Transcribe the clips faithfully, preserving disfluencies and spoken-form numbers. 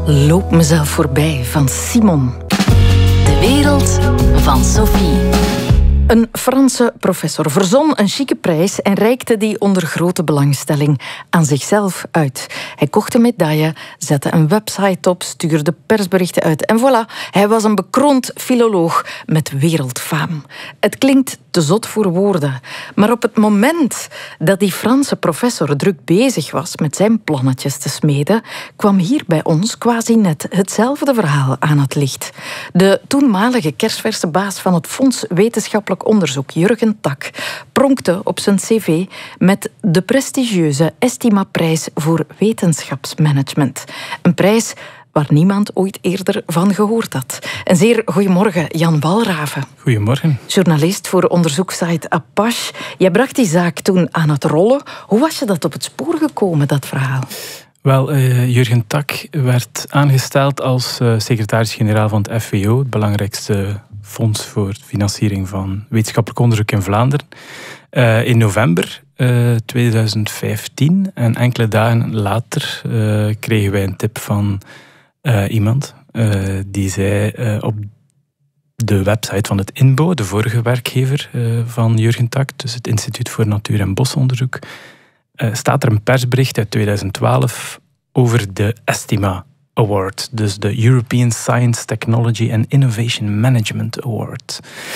Loop mezelf voorbij van Simon. De wereld van Sophie. Een Franse professor verzon een chique prijs en reikte die onder grote belangstelling aan zichzelf uit. Hij kocht een medaille, zette een website op, stuurde persberichten uit en voilà, hij was een bekroond filoloog met wereldfaam. Het klinkt te zot voor woorden, maar op het moment dat die Franse professor druk bezig was met zijn plannetjes te smeden, kwam hier bij ons quasi net hetzelfde verhaal aan het licht. De toenmalige kersverse baas van het Fonds Wetenschappelijk Onderzoek, Jurgen Tak, pronkte op zijn cv met de prestigieuze Estima-prijs voor wetenschapsmanagement. Een prijs waar niemand ooit eerder van gehoord had. Een zeer goedemorgen, Jan Walraven. Goedemorgen. Journalist voor onderzoekssite Apache. Jij bracht die zaak toen aan het rollen. Hoe was je dat op het spoor gekomen, dat verhaal? Wel, uh, Jurgen Tak werd aangesteld als uh, secretaris-generaal van het F W O, het belangrijkste fonds voor financiering van wetenschappelijk onderzoek in Vlaanderen, uh, in november uh, tweeduizend vijftien. En enkele dagen later uh, kregen wij een tip van uh, iemand uh, die zei uh, op de website van het I N B O, de vorige werkgever uh, van Jurgen Tak, dus het Instituut voor Natuur- en Bosonderzoek, uh, staat er een persbericht uit tweeduizend twaalf over de Estima Award, dus de European Science, Technology and Innovation Management Award.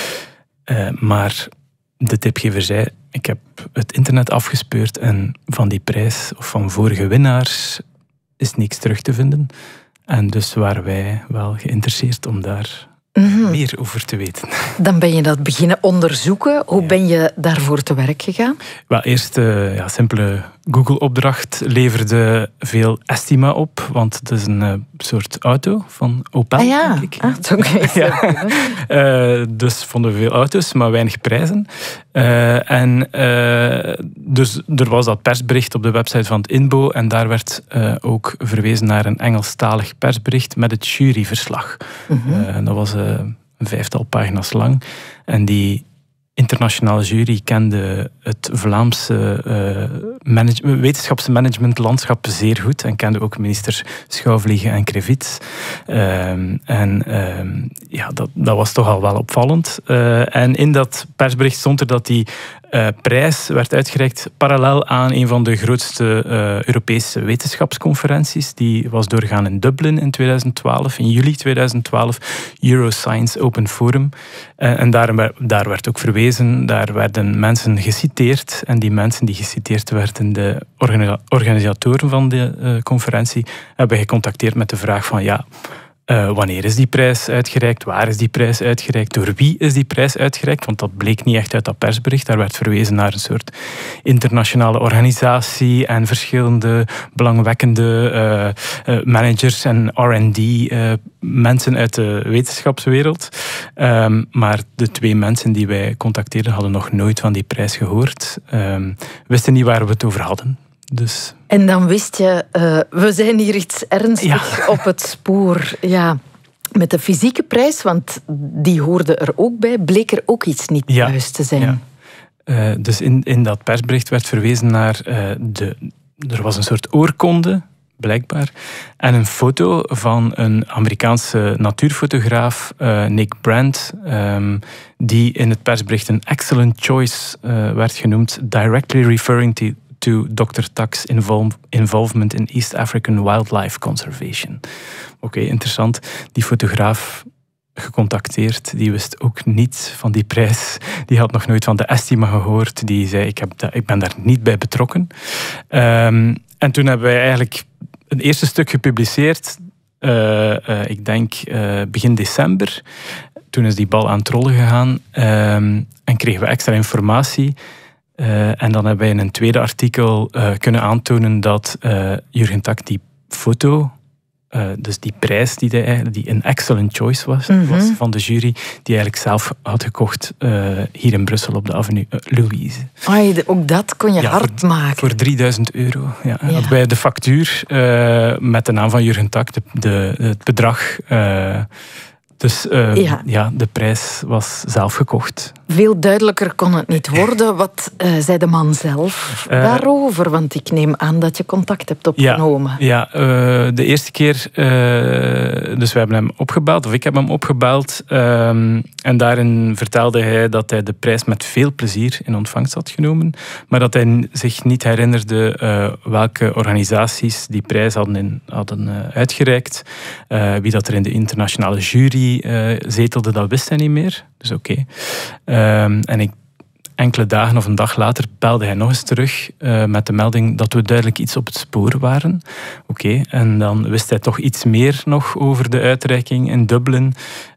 Uh, maar de tipgever zei, ik heb het internet afgespeurd en van die prijs of van vorige winnaars is niks terug te vinden. En dus waren wij wel geïnteresseerd om daar mm-hmm. meer over te weten. Dan ben je dat beginnen onderzoeken. Hoe ja. ben je daarvoor te werk gegaan? Wel, eerst uh, ja, simpele Google-opdracht leverde veel Estima op, want het is een uh, soort auto van Opel, ah, ja. denk ik. Ah, het is ja. uh, dus vonden we veel auto's, maar weinig prijzen. Uh, en uh, dus er was dat persbericht op de website van het I N B O en daar werd uh, ook verwezen naar een Engelstalig persbericht met het juryverslag. Mm-hmm. Uh, dat was uh, een vijftal pagina's lang. En die internationale jury kende het Vlaamse uh, manage- wetenschapsmanagementlandschap zeer goed en kende ook minister Schouwvliegen en Krevits. Uh, en uh, ja, dat, dat was toch al wel opvallend. Uh, en in dat persbericht stond er dat die uh, prijs werd uitgereikt parallel aan een van de grootste uh, Europese wetenschapsconferenties. Die was doorgegaan in Dublin in tweeduizend twaalf, in juli tweeduizend twaalf, Euroscience Open Forum. Uh, en daar, daar werd ook verwezen. Daar werden mensen geciteerd en die mensen die geciteerd werden, de organi- organisatoren van de uh, conferentie, hebben gecontacteerd met de vraag van ja, uh, wanneer is die prijs uitgereikt, waar is die prijs uitgereikt, door wie is die prijs uitgereikt, want dat bleek niet echt uit dat persbericht. Daar werd verwezen naar een soort internationale organisatie en verschillende belangwekkende uh, uh, managers en R en D uh, mensen uit de wetenschapswereld. Um, maar de twee mensen die wij contacteerden hadden nog nooit van die prijs gehoord. Um, wisten niet waar we het over hadden. Dus. En dan wist je, uh, we zijn hier iets ernstigs ja. op het spoor. Ja. Met de fysieke prijs, want die hoorde er ook bij, bleek er ook iets niet ja. juist te zijn. Ja. Uh, dus in, in dat persbericht werd verwezen naar uh, de... Er was een soort oorkonde, blijkbaar, en een foto van een Amerikaanse natuurfotograaf, uh, Nick Brandt, um, die in het persbericht een excellent choice uh, werd genoemd, directly referring to to dokter Tak's invol- involvement in East African wildlife conservation. Oké, okay, interessant. Die fotograaf gecontacteerd, die wist ook niets van die prijs. Die had nog nooit van de Estima gehoord. Die zei, ik, heb da- ik ben daar niet bij betrokken. Um, en toen hebben wij eigenlijk een eerste stuk gepubliceerd. Uh, uh, ik denk uh, begin december. Toen is die bal aan het rollen gegaan. Um, en kregen we extra informatie. Uh, en dan hebben wij in een tweede artikel uh, kunnen aantonen dat uh, Jurgen Tak die foto, uh, dus die prijs die, hij, die een excellent choice was, mm-hmm. was van de jury, die eigenlijk zelf had gekocht uh, hier in Brussel op de avenue uh, Louise. Ay, ook dat kon je ja, hard voor, maken. Voor drieduizend euro. Ja. Ja. Hadden wij de factuur uh, met de naam van Jurgen Tak, de, de, het bedrag... Uh, Dus uh, ja. ja, de prijs was zelf gekocht. Veel duidelijker kon het niet worden. Wat uh, zei de man zelf uh, daarover? Want ik neem aan dat je contact hebt opgenomen. Ja, ja uh, de eerste keer... Uh, dus we hebben hem opgebeld, of ik heb hem opgebeld. Um, en daarin vertelde hij dat hij de prijs met veel plezier in ontvangst had genomen. Maar dat hij zich niet herinnerde uh, welke organisaties die prijs hadden, in, hadden uh, uitgereikt. Uh, wie dat er in de internationale jury Uh, zetelde, dat wist hij niet meer. Dus oké. Okay. Um, en ik, enkele dagen of een dag later belde hij nog eens terug uh, met de melding dat we duidelijk iets op het spoor waren. Oké. Okay. En dan wist hij toch iets meer nog over de uitreiking in Dublin.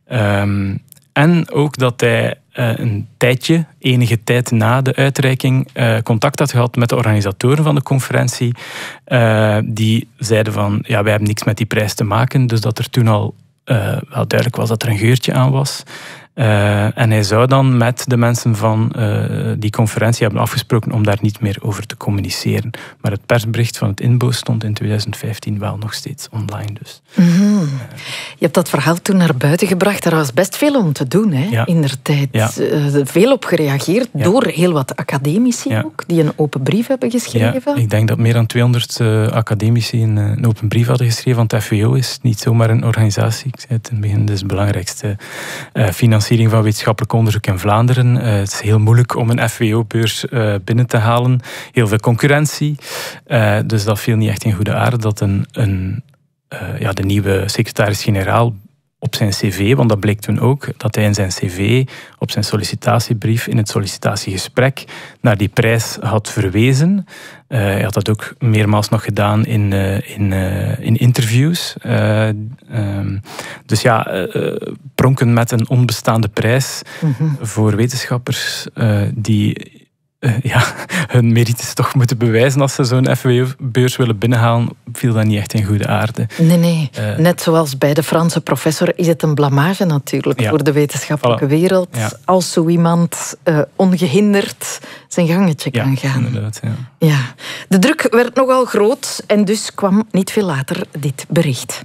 Um, en ook dat hij uh, een tijdje, enige tijd na de uitreiking, uh, contact had gehad met de organisatoren van de conferentie. Uh, die zeiden van, ja, wij hebben niks met die prijs te maken. Dus dat er toen al Uh, wel duidelijk was dat er een geurtje aan was. Uh, en hij zou dan met de mensen van uh, die conferentie hebben afgesproken om daar niet meer over te communiceren. Maar het persbericht van het I N B O stond in twintig vijftien wel nog steeds online. Dus. Mm-hmm. Uh, Je hebt dat verhaal toen naar buiten gebracht. Daar was best veel om te doen, hè, ja. in der tijd. Ja. Uh, veel op gereageerd ja. door heel wat academici ja. ook, die een open brief hebben geschreven. Ja, ik denk dat meer dan tweehonderd uh, academici een, een open brief hadden geschreven. Want de F W O is niet zomaar een organisatie. Ik zei het in het begin, het is de belangrijkste uh, financiering van wetenschappelijk onderzoek in Vlaanderen. Uh, het is heel moeilijk om een F W O-beurs uh, binnen te halen. Heel veel concurrentie. Uh, dus dat viel niet echt in goede aarde dat een, een, uh, ja, de nieuwe secretaris-generaal op zijn cv, want dat bleek toen ook, dat hij in zijn cv, op zijn sollicitatiebrief, in het sollicitatiegesprek, naar die prijs had verwezen. Uh, hij had dat ook meermaals nog gedaan in, uh, in, uh, in interviews. Uh, um, dus ja, uh, pronken met een onbestaande prijs mm-hmm. voor wetenschappers uh, die uh, ja, hun merites toch moeten bewijzen als ze zo'n F W O-beurs willen binnenhalen, viel dat niet echt in goede aarde. Nee, nee. Uh, Net zoals bij de Franse professor is het een blamage natuurlijk ja. voor de wetenschappelijke voilà. wereld. Ja. Als zo iemand uh, ongehinderd zijn gangetje ja, kan gaan. Inderdaad, ja. Ja. De druk werd nogal groot en dus kwam niet veel later dit bericht.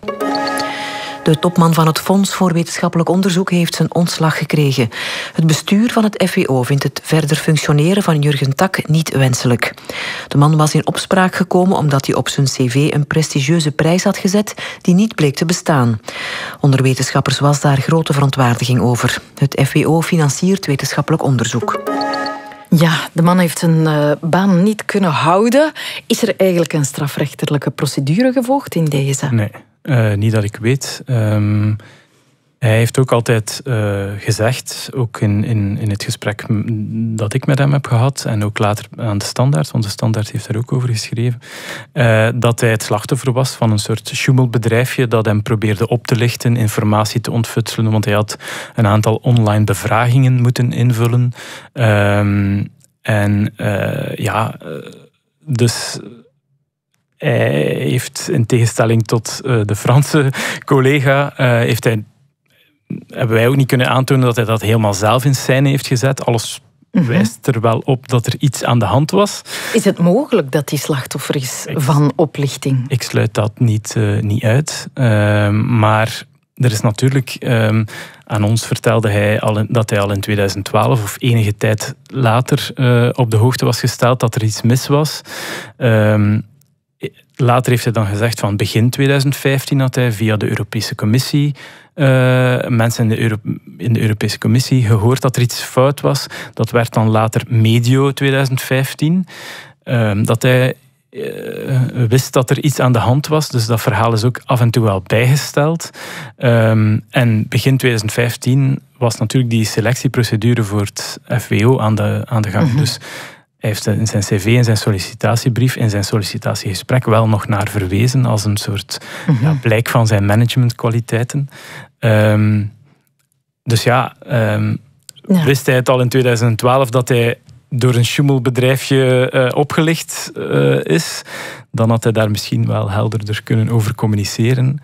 De topman van het Fonds voor Wetenschappelijk Onderzoek heeft zijn ontslag gekregen. Het bestuur van het F W O vindt het verder functioneren van Jurgen Tak niet wenselijk. De man was in opspraak gekomen omdat hij op zijn cv een prestigieuze prijs had gezet die niet bleek te bestaan. Onder wetenschappers was daar grote verontwaardiging over. Het F W O financiert wetenschappelijk onderzoek. Ja, de man heeft zijn uh, baan niet kunnen houden. Is er eigenlijk een strafrechtelijke procedure gevolgd in deze? Nee. Uh, niet dat ik weet. Um, hij heeft ook altijd uh, gezegd, ook in, in, in het gesprek dat ik met hem heb gehad, en ook later aan de Standaard, want de Standaard heeft daar ook over geschreven, uh, dat hij het slachtoffer was van een soort sjoemelbedrijfje dat hem probeerde op te lichten, informatie te ontfutselen, want hij had een aantal online bevragingen moeten invullen. Um, en uh, ja, uh, dus... Hij heeft, in tegenstelling tot uh, de Franse collega, uh, heeft hij, hebben wij ook niet kunnen aantonen dat hij dat helemaal zelf in scène heeft gezet. Alles mm-hmm. wijst er wel op dat er iets aan de hand was. Is het mogelijk dat hij slachtoffer is ik, van oplichting? Ik sluit dat niet, uh, niet uit. Uh, maar er is natuurlijk... Um, aan ons vertelde hij al in, dat hij al in twintig twaalf of enige tijd later uh, op de hoogte was gesteld dat er iets mis was. Um, Later heeft hij dan gezegd van begin twintig vijftien had hij via de Europese Commissie uh, mensen in de, Euro- in de Europese Commissie gehoord dat er iets fout was. Dat werd dan later medio twintig vijftien. Uh, dat hij uh, wist dat er iets aan de hand was. Dus dat verhaal is ook af en toe wel bijgesteld. Um, en begin twintig vijftien was natuurlijk die selectieprocedure voor het F W O aan de, aan de gang. Mm-hmm. Dus hij heeft in zijn cv, in zijn sollicitatiebrief, in zijn sollicitatiegesprek wel nog naar verwezen als een soort mm-hmm. ja, blijk van zijn managementkwaliteiten. Um, dus ja, um, ja, wist hij het al in twintig twaalf dat hij door een sjoemelbedrijfje uh, opgelicht uh, is, dan had hij daar misschien wel helderder kunnen over communiceren.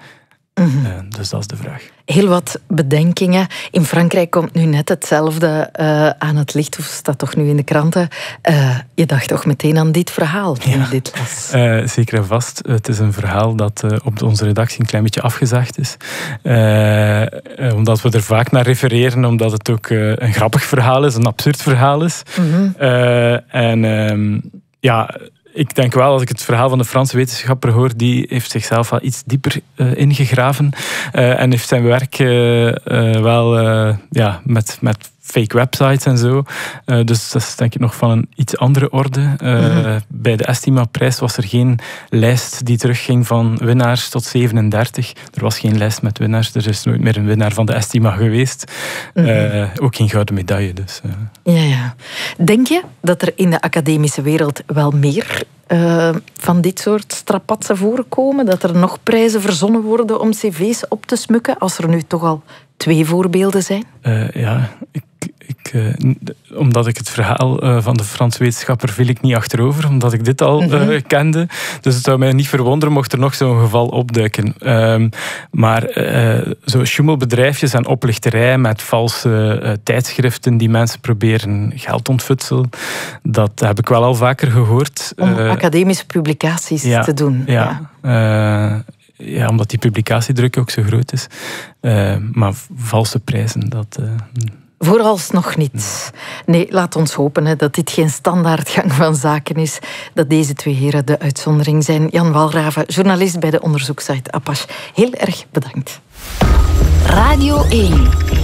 Mm-hmm. Uh, dus dat is de vraag. Heel wat bedenkingen. In Frankrijk komt nu net hetzelfde uh, aan het licht, of staat toch nu in de kranten. Uh, je dacht toch meteen aan dit verhaal toen ja. je dit las? Uh, zeker en vast. Het is een verhaal dat uh, op onze redactie een klein beetje afgezaagd is. Uh, uh, omdat we er vaak naar refereren, omdat het ook uh, een grappig verhaal is, een absurd verhaal is. Mm-hmm. Uh, en uh, ja... Ik denk wel, als ik het verhaal van de Franse wetenschapper hoor, die heeft zichzelf wel iets dieper uh, ingegraven uh, en heeft zijn werk uh, uh, wel uh, ja, met, met fake websites en zo. Uh, dus dat is denk ik nog van een iets andere orde. Uh, mm-hmm. Bij de Estima-prijs was er geen lijst die terugging van winnaars tot zevenendertig. Er was geen lijst met winnaars. Er is nooit meer een winnaar van de Estima geweest. Mm-hmm. Uh, ook geen gouden medaille. Dus, uh. ja, ja. Denk je dat er in de academische wereld wel meer uh, van dit soort strapatsen voorkomen? Dat er nog prijzen verzonnen worden om cv's op te smukken, als er nu toch al twee voorbeelden zijn? Uh, ja, ik, ik, uh, omdat ik het verhaal uh, van de Franse wetenschapper viel ik niet achterover, omdat ik dit al mm-hmm. uh, kende. Dus het zou mij niet verwonderen mocht er nog zo'n geval opduiken. Um, maar uh, zo schummelbedrijfjes en oplichterij met valse uh, tijdschriften die mensen proberen geld ontfutselen, dat heb ik wel al vaker gehoord. Om uh, academische publicaties ja, te doen. Ja, ja. Uh, Ja, omdat die publicatiedruk ook zo groot is. Uh, maar valse prijzen, dat... Uh... Vooralsnog niet. Nee, laat ons hopen hè, dat dit geen standaardgang van zaken is. Dat deze twee heren de uitzondering zijn. Jan Walraven, journalist bij de onderzoekssite Apache. Heel erg bedankt. Radio één.